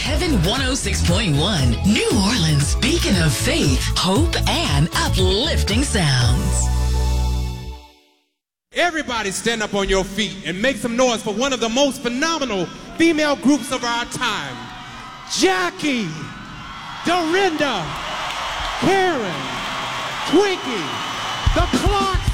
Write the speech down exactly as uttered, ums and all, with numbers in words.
Heaven one oh six point one, New Orleans, beacon of faith, hope, and uplifting sounds. Everybody stand up on your feet and make some noise for one of the most phenomenal female groups of our time. Jackie, Dorinda, Karen, Twinkie, the Clark